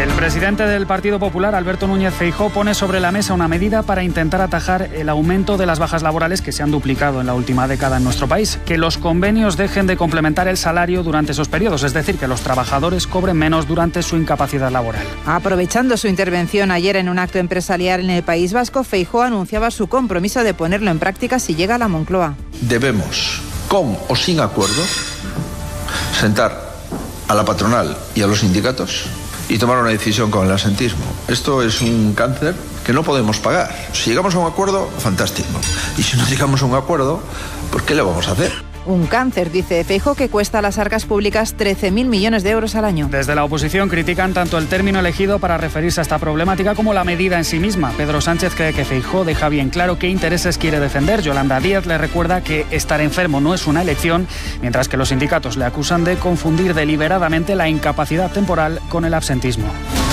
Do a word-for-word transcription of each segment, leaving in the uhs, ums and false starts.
El presidente del Partido Popular, Alberto Núñez Feijóo, pone sobre la mesa una medida para intentar atajar el aumento de las bajas laborales que se han duplicado en la última década en nuestro país. Que los convenios dejen de complementar el salario durante esos periodos, es decir, que los trabajadores cobren menos durante su incapacidad laboral. Aprovechando su intervención ayer en un acto empresarial en el País Vasco, Feijóo anunciaba su compromiso de ponerlo en práctica si llega a la Moncloa. Debemos, con o sin acuerdo, sentar a la patronal y a los sindicatos y tomar una decisión con el absentismo. Esto es un cáncer que no podemos pagar. Si llegamos a un acuerdo, fantástico. Y si no llegamos a un acuerdo, ¿pues qué le vamos a hacer? Un cáncer, dice Feijóo, que cuesta a las arcas públicas trece mil millones de euros al año. Desde la oposición critican tanto el término elegido para referirse a esta problemática como la medida en sí misma. Pedro Sánchez cree que Feijóo deja bien claro qué intereses quiere defender. Yolanda Díaz le recuerda que estar enfermo no es una elección, mientras que los sindicatos le acusan de confundir deliberadamente la incapacidad temporal con el absentismo.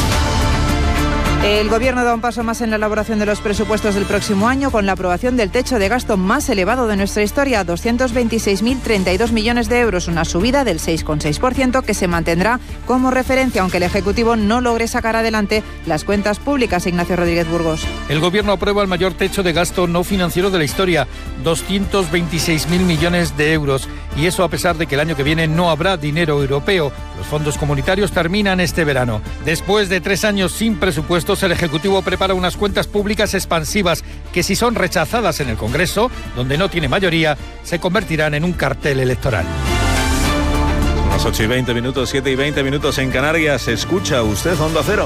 El Gobierno da un paso más en la elaboración de los presupuestos del próximo año con la aprobación del techo de gasto más elevado de nuestra historia, doscientos veintiséis mil treinta y dos millones de euros, una subida del seis coma seis por ciento que se mantendrá como referencia, aunque el Ejecutivo no logre sacar adelante las cuentas públicas. Ignacio Rodríguez Burgos. El Gobierno aprueba el mayor techo de gasto no financiero de la historia, doscientos veintiséis mil millones de euros. Y eso a pesar de que el año que viene no habrá dinero europeo. Los fondos comunitarios terminan este verano. Después de tres años sin presupuestos, el Ejecutivo prepara unas cuentas públicas expansivas que, si son rechazadas en el Congreso, donde no tiene mayoría, se convertirán en un cartel electoral. Son las ocho y veinte minutos, siete y veinte minutos en Canarias. Escucha usted Onda Cero.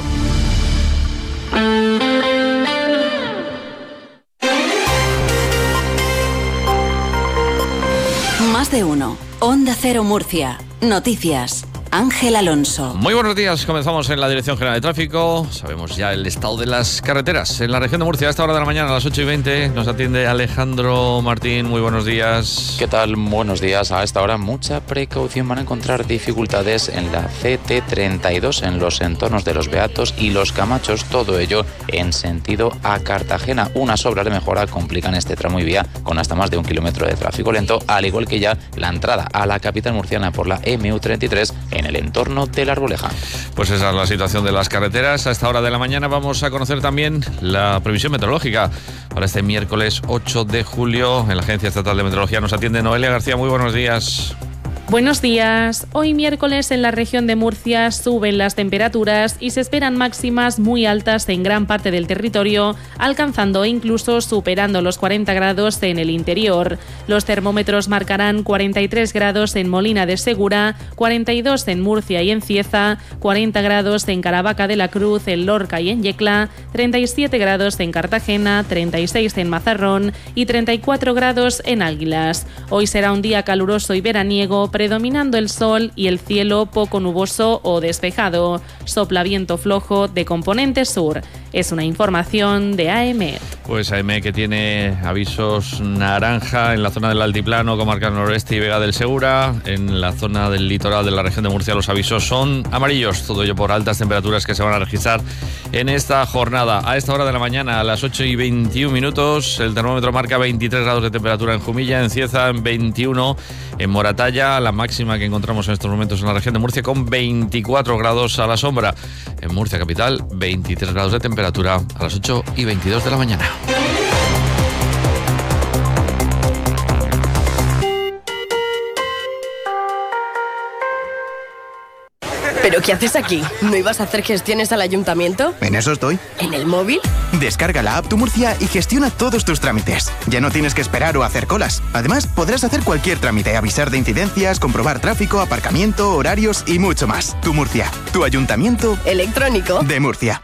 Más de uno. Onda Cero Murcia. Noticias. Ángel Alonso. Muy buenos días, comenzamos en la Dirección General de Tráfico. Sabemos ya el estado de las carreteras en la región de Murcia. A esta hora de la mañana, a las ocho y veinte, nos atiende Alejandro Martín. Muy buenos días. ¿Qué tal? Buenos días. A esta hora mucha precaución. Van a encontrar dificultades en la C T treinta y dos, en los entornos de Los Beatos y Los Camachos. Todo ello en sentido a Cartagena. Unas obras de mejora complican este tramo y vía con hasta más de un kilómetro de tráfico lento, al igual que ya la entrada a la capital murciana por la M U treinta y tres en el entorno de la Arboleja. Pues esa es la situación de las carreteras. A esta hora de la mañana vamos a conocer también la previsión meteorológica para este miércoles ocho de julio. En la Agencia Estatal de Meteorología nos atiende Noelia García. Muy buenos días. Buenos días. Hoy miércoles en la región de Murcia suben las temperaturas y se esperan máximas muy altas en gran parte del territorio, alcanzando e incluso superando los cuarenta grados en el interior. Los termómetros marcarán cuarenta y tres grados en Molina de Segura, cuarenta y dos en Murcia y en Cieza, cuarenta grados en Caravaca de la Cruz, en Lorca y en Yecla, treinta y siete grados en Cartagena, treinta y seis en Mazarrón y treinta y cuatro grados en Águilas. Hoy será un día caluroso y veraniego, predominando el sol y el cielo poco nuboso o despejado. Sopla viento flojo de componente sur. Es una información de A M E. Pues A M E, que tiene avisos naranja en la zona del altiplano, comarca noroeste y Vega del Segura. En la zona del litoral de la región de Murcia los avisos son amarillos. Todo ello por altas temperaturas que se van a registrar en esta jornada. A esta hora de la mañana, a las ocho y veintiún minutos, el termómetro marca veintitrés grados de temperatura en Jumilla, en Cieza en veintiuno, en Moratalla la máxima que encontramos en estos momentos en la región de Murcia con veinticuatro grados a la sombra. En Murcia capital, veintitrés grados de temperatura a las ocho y veintidós de la mañana. ¿Pero qué haces aquí? ¿No ibas a hacer gestiones al ayuntamiento? En eso estoy. ¿En el móvil? Descarga la app Tu Murcia y gestiona todos tus trámites. Ya no tienes que esperar o hacer colas. Además, podrás hacer cualquier trámite, avisar de incidencias, comprobar tráfico, aparcamiento, horarios y mucho más. Tu Murcia, tu ayuntamiento electrónico de Murcia.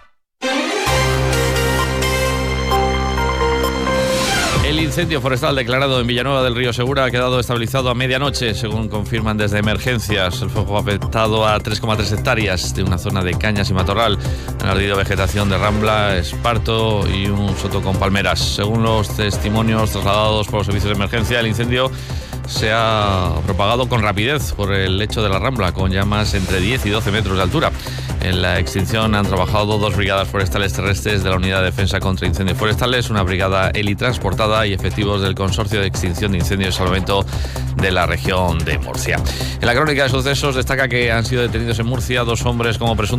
El incendio forestal declarado en Villanueva del Río Segura ha quedado estabilizado a medianoche, según confirman desde emergencias. El fuego ha afectado a tres coma tres hectáreas de una zona de cañas y matorral. Han ardido vegetación de rambla, esparto y un soto con palmeras. Según los testimonios trasladados por los servicios de emergencia, el incendio se ha propagado con rapidez por el lecho de la rambla, con llamas entre diez y doce metros de altura. En la extinción han trabajado dos brigadas forestales terrestres de la Unidad de Defensa contra Incendios Forestales, una brigada helitransportada y efectivos del Consorcio de Extinción de Incendios y Salvamento de la región de Murcia. En la crónica de sucesos destaca que han sido detenidos en Murcia dos hombres como presuntos